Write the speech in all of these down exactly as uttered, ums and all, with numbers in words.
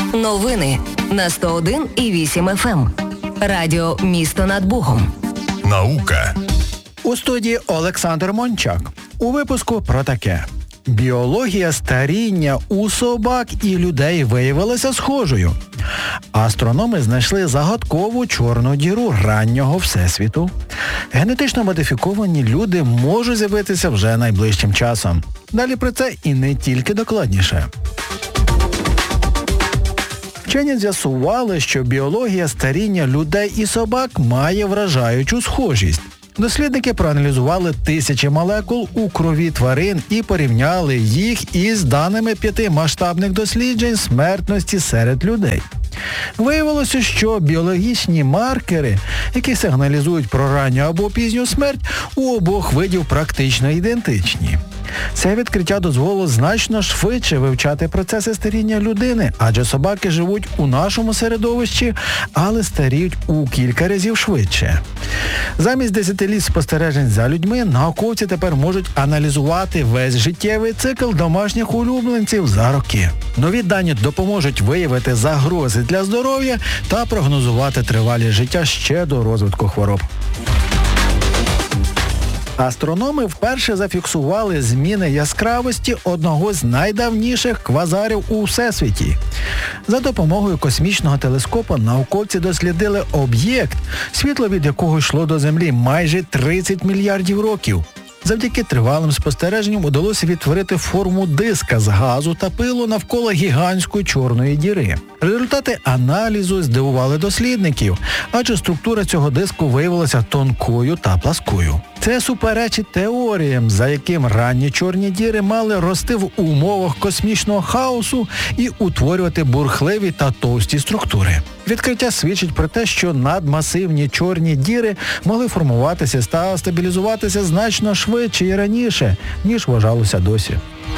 Новини на сто один і вісім еф ем. Радіо «Місто над Богом». Наука. У студії Олександр Мончак. У випуску про таке. Біологія старіння у собак і людей виявилася схожою. Астрономи знайшли загадкову чорну діру раннього Всесвіту. Генетично модифіковані люди можуть з'явитися вже найближчим часом. Далі про це і не тільки докладніше. Вчені з'ясували, що біологія старіння людей і собак має вражаючу схожість. Дослідники проаналізували тисячі молекул у крові тварин і порівняли їх із даними п'яти масштабних досліджень смертності серед людей. Виявилося, що біологічні маркери, які сигналізують про ранню або пізню смерть, у обох видів практично ідентичні. Це відкриття дозволило значно швидше вивчати процеси старіння людини, адже собаки живуть у нашому середовищі, але старіють у кілька разів швидше. Замість десятиліть спостережень за людьми, науковці тепер можуть аналізувати весь життєвий цикл домашніх улюбленців за роки. Нові дані допоможуть виявити загрози для здоров'я та прогнозувати тривалість життя ще до розвитку хвороб. Астрономи вперше зафіксували зміни яскравості одного з найдавніших квазарів у Всесвіті. За допомогою космічного телескопа науковці дослідили об'єкт, світло від якого йшло до Землі майже тридцять мільярдів років. Завдяки тривалим спостереженням удалося відтворити форму диска з газу та пилу навколо гігантської чорної діри. Результати аналізу здивували дослідників, адже структура цього диску виявилася тонкою та пласкою. Це суперечить теоріям, за яким ранні чорні діри мали рости в умовах космічного хаосу і утворювати бурхливі та товсті структури. Відкриття свідчить про те, що надмасивні чорні діри могли формуватися та стабілізуватися значно швидше і раніше, ніж вважалося досі.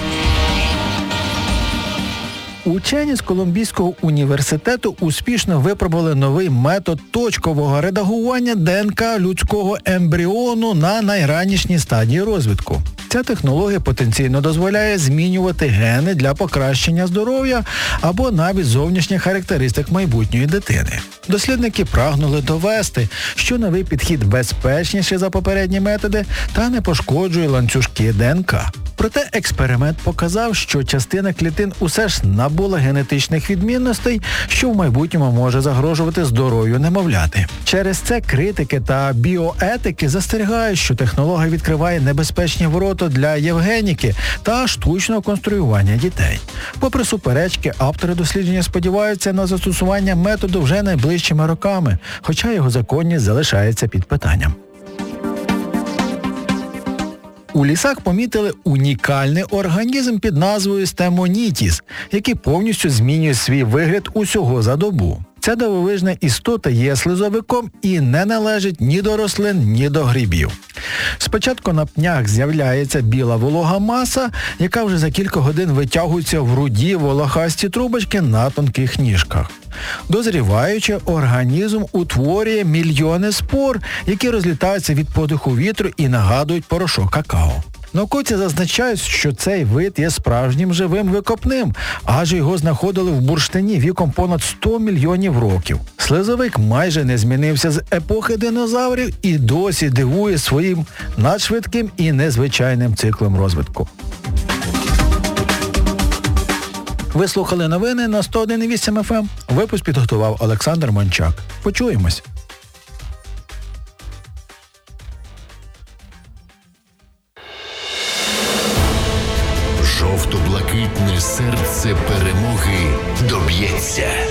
Учені з Колумбійського університету успішно випробували новий метод точкового редагування ДНК людського ембріону на найранішній стадії розвитку. Ця технологія потенційно дозволяє змінювати гени для покращення здоров'я або навіть зовнішніх характеристик майбутньої дитини. Дослідники прагнули довести, що новий підхід безпечніший за попередні методи та не пошкоджує ланцюжки ДНК. Проте експеримент показав, що частина клітин усе ж набула генетичних відмінностей, що в майбутньому може загрожувати здоров'ю немовляти. Через це критики та біоетики застерігають, що технологія відкриває небезпечні ворота для євгеніки та штучного конструювання дітей. Попри суперечки, автори дослідження сподіваються на застосування методу вже найближчими роками, хоча його законність залишається під питанням. У лісах помітили унікальний організм під назвою стемонітіс, який повністю змінює свій вигляд усього за добу. Ця дивовижна істота є слизовиком і не належить ні до рослин, ні до грибів. Спочатку на пнях з'являється біла волога маса, яка вже за кілька годин витягується в руді волохасті трубочки на тонких ніжках. Дозріваючи, організм утворює мільйони спор, які розлітаються від подиху вітру і нагадують порошок какао. Науковці зазначають, що цей вид є справжнім живим викопним, адже його знаходили в бурштині віком понад сто мільйонів років. Слизовик майже не змінився з епохи динозаврів і досі дивує своїм надшвидким і незвичайним циклом розвитку. Ви слухали новини на сто один і вісім еф ем. Випуск підготував Олександр Мончак. Почуємось. Жовто-блакитне серце перемоги доб'ється.